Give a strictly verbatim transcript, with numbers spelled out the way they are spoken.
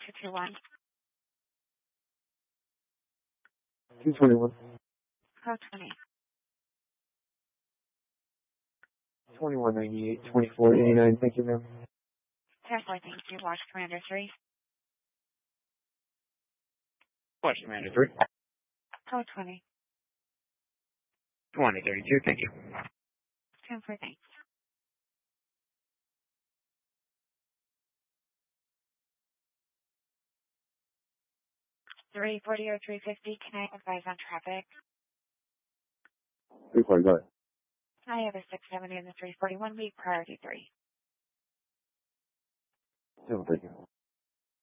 two two one. two twenty-one. Code twenty. twenty-one ninety-eight, twenty-four eighty-nine. Thank you, ma'am. Tesla, thank you. Watch Commander three. Watch Commander three. Code twenty. twenty thirty-two, thank you. ten for thanks. three forty or three fifty, can I advise on traffic? three forty-five. I have a six seventy in the three forty-one week, priority three. No, thank you.